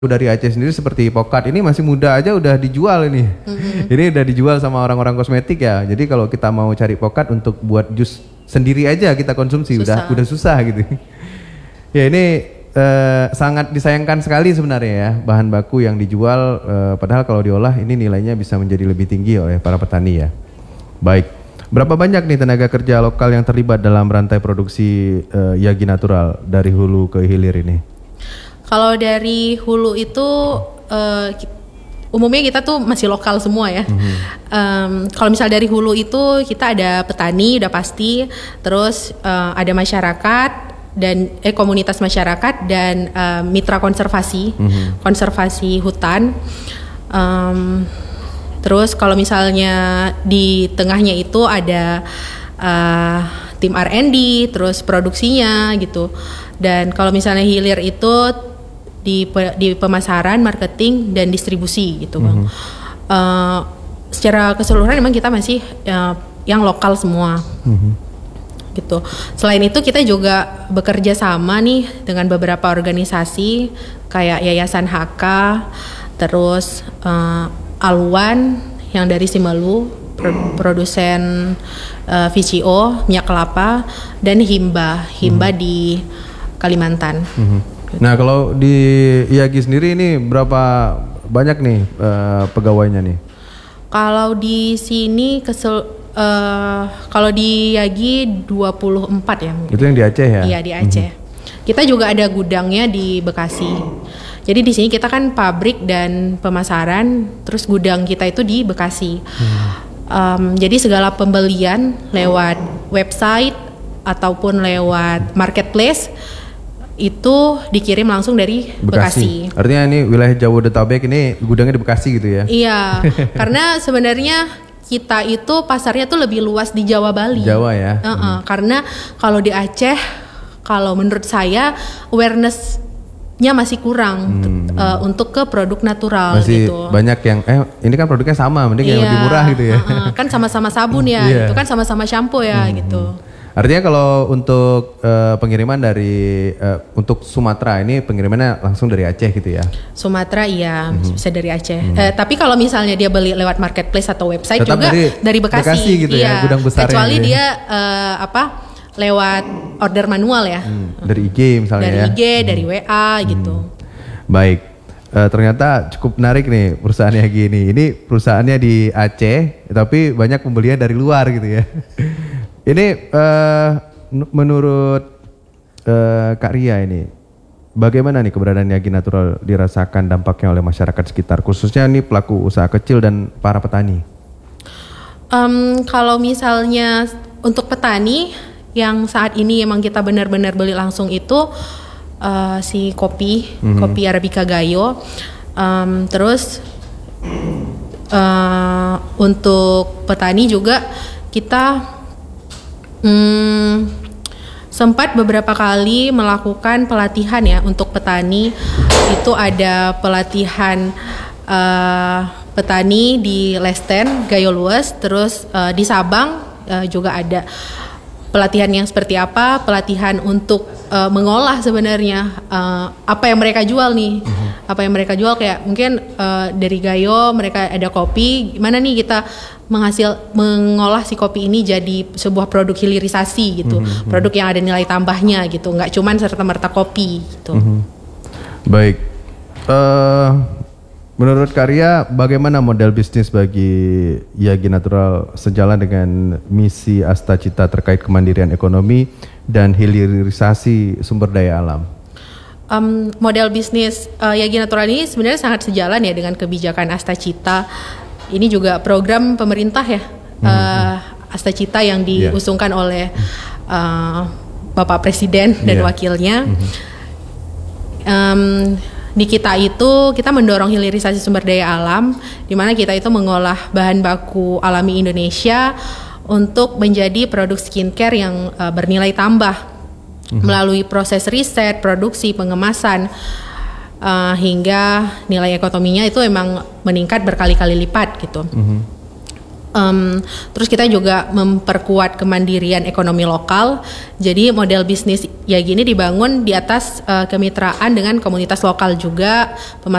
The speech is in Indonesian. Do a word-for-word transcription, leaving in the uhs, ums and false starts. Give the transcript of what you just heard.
dari Aceh sendiri seperti Pokat ini masih muda aja udah dijual ini. Mm-hmm. Ini udah dijual sama orang-orang kosmetik ya. Jadi kalau kita mau cari Pokat untuk buat jus sendiri aja kita konsumsi susah. udah udah susah gitu. Ya ini eh, sangat disayangkan sekali sebenarnya ya bahan baku yang dijual eh, padahal kalau diolah ini nilainya bisa menjadi lebih tinggi oleh para petani ya. Baik. Berapa banyak nih tenaga kerja lokal yang terlibat dalam rantai produksi eh, Yagi Natural dari hulu ke hilir ini? Kalau dari hulu itu uh, umumnya kita tuh masih lokal semua ya. Mm-hmm. Um, kalau misal dari hulu itu kita ada petani udah pasti, terus uh, ada masyarakat dan eh komunitas masyarakat dan uh, mitra konservasi, mm-hmm. konservasi hutan. Um, terus kalau misalnya di tengahnya itu ada uh, tim R and D, terus produksinya gitu. Dan kalau misalnya hilir itu di di pemasaran, marketing dan distribusi gitu bang. Mm-hmm. Uh, secara keseluruhan memang kita masih uh, yang lokal semua. Mm-hmm. Gitu. Selain itu kita juga bekerja sama nih dengan beberapa organisasi kayak Yayasan H K, terus uh, Alwan yang dari Simelu, pro- produsen uh, V C O minyak kelapa, dan Himba, Himba mm-hmm. di Kalimantan. Mm-hmm. Nah kalau di Yagi sendiri ini berapa banyak nih uh, pegawainya nih? Kalau di sini kesel, uh, kalau di Yagi dua puluh empat ya. Itu yang di Aceh ya? Iya di Aceh. Mm-hmm. Kita juga ada gudangnya di Bekasi. Jadi di sini kita kan pabrik dan pemasaran, terus gudang kita itu di Bekasi. Hmm. Um, jadi segala pembelian lewat website ataupun lewat marketplace itu dikirim langsung dari Bekasi. Bekasi. Artinya ini wilayah Jabodetabek ini gudangnya di Bekasi gitu ya? Iya, karena sebenarnya kita itu pasarnya tuh lebih luas di Jawa Bali. Jawa ya? Uh-uh, hmm. Karena kalau di Aceh, kalau menurut saya awareness-nya masih kurang hmm. uh, untuk ke produk natural. Masih gitu. Banyak yang, eh ini kan produknya sama, mending iya, yang lebih murah gitu ya? Uh-uh, kan sama-sama sabun ya, yeah. itu kan sama-sama shampoo ya hmm. gitu. Artinya kalau untuk uh, pengiriman dari uh, untuk Sumatera ini pengirimannya langsung dari Aceh gitu ya? Sumatera iya mm-hmm. bisa dari Aceh. Mm-hmm. Eh, tapi kalau misalnya dia beli lewat marketplace atau website tetap juga dari, dari Bekasi, Bekasi gitu iya. ya, gudang besarnya. Kecuali gitu. dia uh, apa lewat order manual ya? Hmm. Dari I G misalnya dari ya? Dari I G, hmm. dari W A gitu. Hmm. Baik. Uh, ternyata cukup menarik nih perusahaannya gini. Ini perusahaannya di Aceh, tapi banyak pembelian dari luar gitu ya. Ini uh, menurut uh, Kak Ria ini, bagaimana nih keberadaan Yagi Natural dirasakan dampaknya oleh masyarakat sekitar, khususnya nih pelaku usaha kecil dan para petani? Um, kalau misalnya untuk petani yang saat ini emang kita benar-benar beli langsung itu uh, si kopi, mm-hmm. kopi Arabica Gayo, um, terus uh, untuk petani juga kita Hmm, sempat beberapa kali melakukan pelatihan ya untuk petani. Itu ada pelatihan uh, petani di Lesten, Gayo Lues, terus uh, di Sabang uh, juga ada pelatihan yang seperti apa, pelatihan untuk uh, mengolah sebenarnya uh, apa yang mereka jual nih, uh-huh. apa yang mereka jual kayak mungkin uh, dari Gayo mereka ada kopi, gimana nih kita menghasil mengolah si kopi ini jadi sebuah produk hilirisasi gitu, uh-huh. produk yang ada nilai tambahnya gitu, nggak cuman serta-merta kopi gitu. Uh-huh. Baik, uh, menurut Karya bagaimana model bisnis bagi Yagi Natural sejalan dengan misi Astacita terkait kemandirian ekonomi dan hilirisasi sumber daya alam? Um, model bisnis uh, Yagi Natural ini sebenarnya sangat sejalan ya dengan kebijakan Astacita. Ini juga program pemerintah ya, hmm. uh, Astacita yang diusungkan yeah. oleh uh, Bapak Presiden dan yeah. wakilnya. Hmm. Um, Di kita itu kita mendorong hilirisasi sumber daya alam, di mana kita itu mengolah bahan baku alami Indonesia untuk menjadi produk skincare yang uh, bernilai tambah mm-hmm. melalui proses riset, produksi, pengemasan uh, hingga nilai ekonominya itu emang meningkat berkali-kali lipat gitu. Mm-hmm. Um, terus kita juga memperkuat kemandirian ekonomi lokal. Jadi model bisnis ya gini dibangun di atas uh, kemitraan dengan komunitas lokal juga,